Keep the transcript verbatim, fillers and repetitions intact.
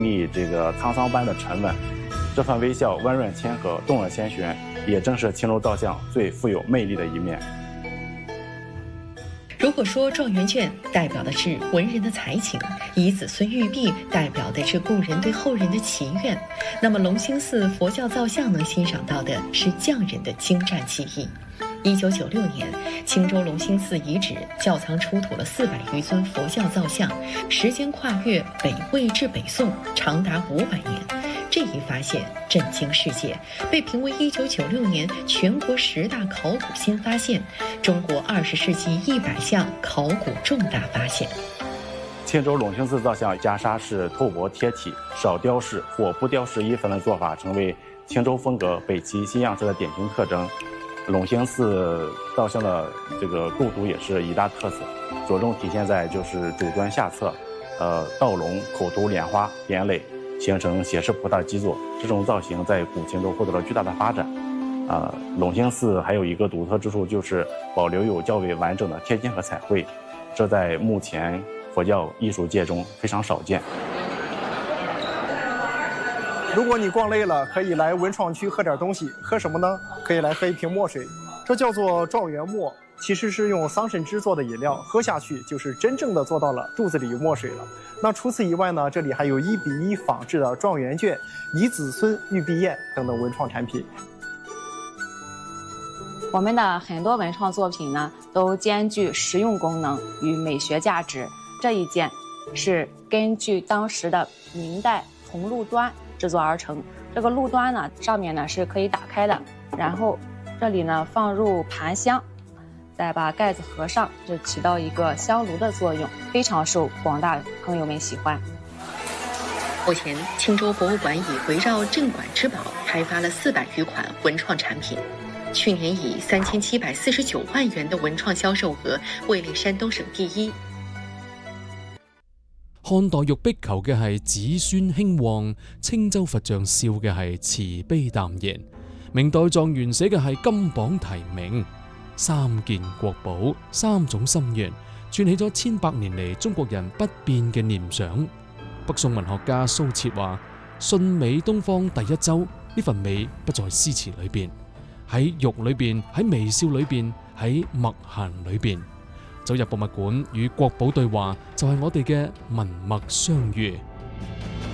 历这个沧桑般的沉稳，这份微笑温润谦和，动人心弦，也正是青州造像最富有魅力的一面。 如果说状元卷代表的是文人的才情，以子孙玉璧代表的是故人对后人的祈愿，那么龙兴寺佛教造像能欣赏到的是匠人的精湛技艺。一九九六年，青州龙兴寺遗址窖藏出土了四百余尊佛教造像，时间跨越北魏至北宋，长达五百年。这一发现震惊世界，被评为一九九六年全国十大考古新发现，中国二十世纪一百项考古重大发现。 青州龙兴寺造像袈裟是透薄贴体，少雕饰或不雕饰衣服的做法，成为青州风格北齐西样式的典型特征。龙兴寺造像的这个构图也是一大特色，着重体现在就是主端下侧，呃，倒龙、口图、莲花、点垒，形成斜式菩萨基座。这种造型在古青州获得了巨大的发展。啊、呃，龙兴寺还有一个独特之处，就是保留有较为完整的贴金和彩绘，这在目前佛教艺术界中非常少见。 如果你逛累了，可以来文创区喝点东西。喝什么呢？可以来喝一瓶墨水，这叫做状元墨，其实是用桑葚汁做的饮料，喝下去就是真正的做到了肚子里有墨水了。那除此以外呢，这里还有一比一仿制的状元卷、以子孙玉璧砚等等文创产品。 我们的很多文创作品呢，都兼具实用功能与美学价值。这一件是根据当时的明代红路端制作而成。这个路端呢，上面呢是可以打开的，然后这里呢放入盘香，再把盖子合上，就起到一个香炉的作用，非常受广大朋友们喜欢。 目前，青州博物馆已围绕镇馆之宝开发了四百余款文创产品。去年以三千七百四十九万元的文创銷售額位列山東省第一。 漢代玉璧求嘅係子孫興旺，青州佛像笑嘅係慈悲淡然，明代狀元寫嘅係金榜題名，三件國寶，三種心願，串起咗千百年嚟中國人不變嘅念想。北宋文學家蘇轍話：信美東方第一州，呢份美不在詩詞裏邊，喺玉裏邊，喺微笑裏邊，喺默閒裏邊。走入博物館與國寶對話，就係我哋嘅文墨相遇。